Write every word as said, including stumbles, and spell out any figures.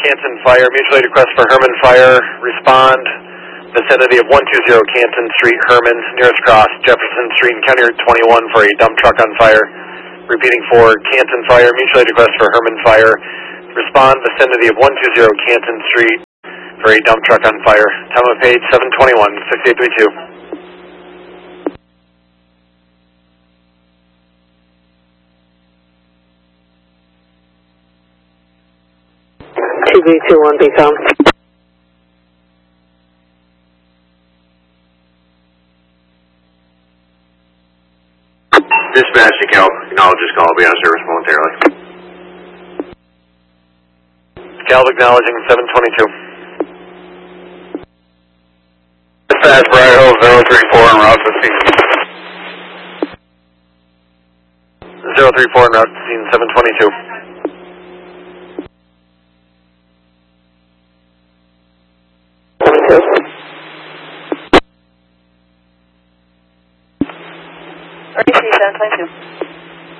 Canton Fire, mutual aid request for Herman Fire. Respond, vicinity of one two zero Canton Street, Herman, nearest cross, Jefferson Street and County Route twenty-one for a dump truck on fire. Repeating for Canton Fire, mutual aid request for Herman Fire. Respond, vicinity of one two zero Canton Street for a dump truck on fire. Time of page seven twenty-one, six eight three two. T V two one, B com. Dispatch to Cal, acknowledges call, will be on service momentarily. Cal acknowledging seven twenty-two. Dispatch, Briar Hill zero three four en route to scene. zero three four en route to scene seven twenty-two. R D C seven twenty-two.